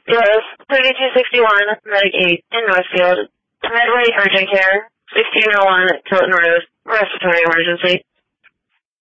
Yes, 3261, Medic 8 in Northfield. Medway Urgent Care, 1601 Tilton Road, respiratory emergency.